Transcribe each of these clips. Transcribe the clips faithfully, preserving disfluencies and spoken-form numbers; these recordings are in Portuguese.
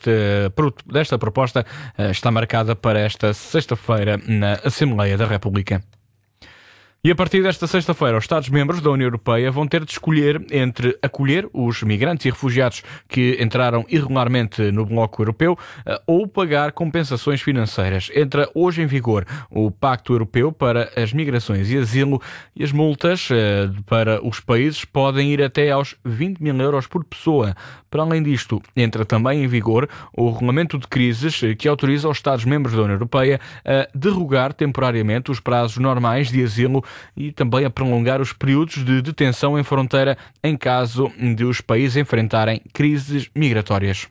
deste, desta proposta está marcada para esta sexta-feira na Assembleia da República. E a partir desta sexta-feira, os Estados-membros da União Europeia vão ter de escolher entre acolher os migrantes e refugiados que entraram irregularmente no bloco europeu ou pagar compensações financeiras. Entra hoje em vigor o Pacto Europeu para as Migrações e Asilo e as multas para os países podem ir até aos vinte mil euros por pessoa. Para além disto, entra também em vigor o Regulamento de Crises que autoriza os Estados-membros da União Europeia a derrogar temporariamente os prazos normais de asilo e também a prolongar os períodos de detenção em fronteira em caso de os países enfrentarem crises migratórias.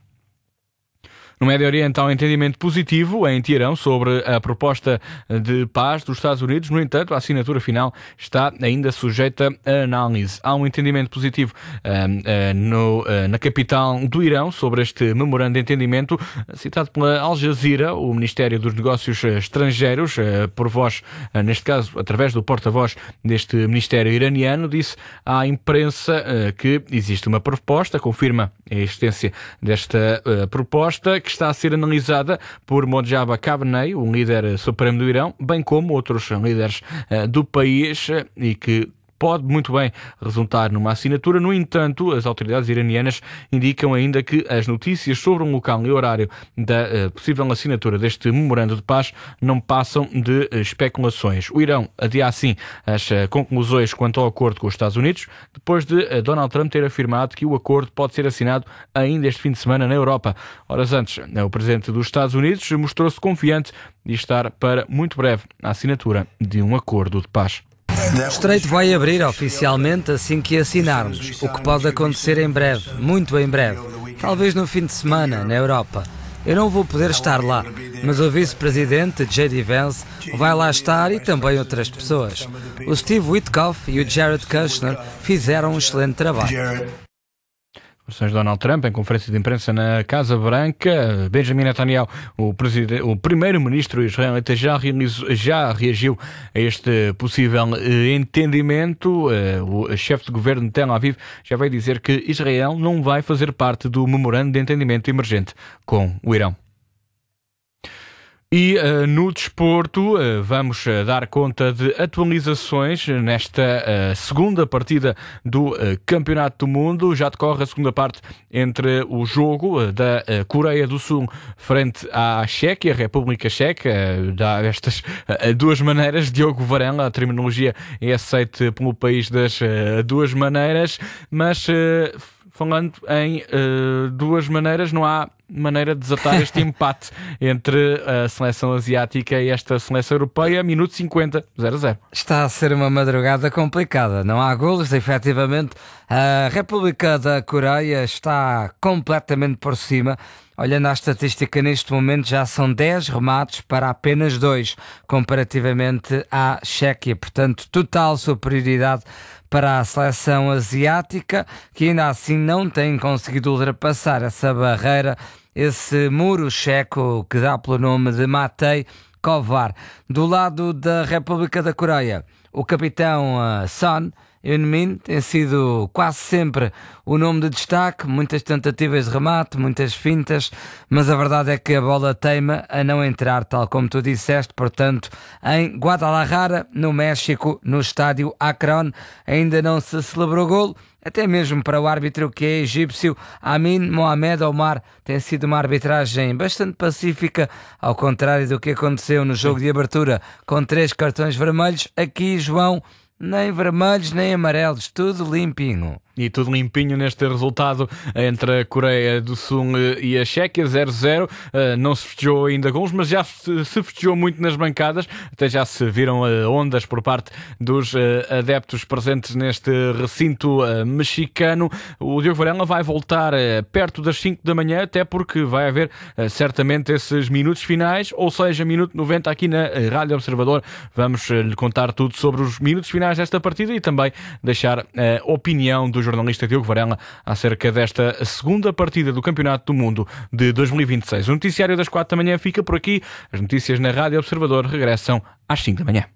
No Médio Oriente há um entendimento positivo em Teherão sobre a proposta de paz dos Estados Unidos. No entanto, a assinatura final está ainda sujeita a análise. Há um entendimento positivo uh, uh, no, uh, na capital do Irão sobre este memorando de entendimento, citado pela Al Jazeera. O Ministério dos Negócios Estrangeiros, uh, por voz, uh, neste caso, através do porta-voz deste Ministério iraniano, disse à imprensa uh, que existe uma proposta, confirma a existência desta uh, proposta, que está a ser analisada por Mojtaba Khamenei, o líder supremo do Irão, bem como outros líderes uh, do país uh, e que pode muito bem resultar numa assinatura. No entanto, as autoridades iranianas indicam ainda que as notícias sobre um local e horário da uh, possível assinatura deste memorando de paz não passam de uh, especulações. O Irão adia assim as uh, conclusões quanto ao acordo com os Estados Unidos, depois de uh, Donald Trump ter afirmado que o acordo pode ser assinado ainda este fim de semana na Europa. Horas antes, uh, o presidente dos Estados Unidos mostrou-se confiante de estar para muito breve a assinatura de um acordo de paz. O Estreito vai abrir oficialmente assim que assinarmos, o que pode acontecer em breve, muito em breve, talvez no fim de semana, na Europa. Eu não vou poder estar lá, mas o vice-presidente J D Vance vai lá estar e também outras pessoas. O Steve Witkoff e o Jared Kushner fizeram um excelente trabalho. Versões de Donald Trump em conferência de imprensa na Casa Branca. Benjamin Netanyahu, o, o primeiro-ministro israelita, já, realizou, já reagiu a este possível eh, entendimento. Eh, o chefe de governo de Tel Aviv já veio dizer que Israel não vai fazer parte do memorando de entendimento emergente com o Irão. E uh, no desporto uh, vamos uh, dar conta de atualizações nesta uh, segunda partida do uh, Campeonato do Mundo. Já decorre a segunda parte entre o jogo uh, da uh, Coreia do Sul frente à Chequia, a República Checa. Uh, dá estas uh, duas maneiras. Diogo Varela, a terminologia é aceita pelo país das uh, duas maneiras, mas uh, falando em uh, duas maneiras, não há maneira de desatar este empate entre a seleção asiática e esta seleção europeia. Minuto cinquenta, zero a zero. Está a ser uma madrugada complicada. Não há golos, efetivamente. A República da Coreia está completamente por cima. Olhando à estatística, neste momento já são dez remates para apenas dois, comparativamente à Chequia. Portanto, total superioridade para a seleção asiática, que ainda assim não tem conseguido ultrapassar essa barreira, esse muro checo que dá pelo nome de Matej Kovar. Do lado da República da Coreia, o capitão uh, Son Heung-min tem sido quase sempre o nome de destaque, muitas tentativas de remate, muitas fintas, mas a verdade é que a bola teima a não entrar, tal como tu disseste. Portanto, em Guadalajara, no México, no estádio Akron, ainda não se celebrou golo, até mesmo para o árbitro que é egípcio. Amin Mohamed Omar. Tem sido uma arbitragem bastante pacífica, ao contrário do que aconteceu no jogo de abertura com três cartões vermelhos. Aqui, João, nem vermelhos nem amarelos, tudo limpinho. E tudo limpinho neste resultado entre a Coreia do Sul e a Chequia, zero a zero. Uh, não se festejou ainda gols, mas já se, se festejou muito nas bancadas. Até já se viram uh, ondas por parte dos uh, adeptos presentes neste recinto uh, mexicano. O Diogo Varela vai voltar uh, perto das cinco da manhã, até porque vai haver uh, certamente esses minutos finais, ou seja, minuto noventa aqui na uh, Rádio Observador. Vamos uh, lhe contar tudo sobre os minutos finais desta partida e também deixar a uh, opinião dos jornalista Diogo Varela acerca desta segunda partida do Campeonato do Mundo de dois mil e vinte e seis. O noticiário das quatro da manhã fica por aqui. As notícias na Rádio Observador regressam às cinco da manhã.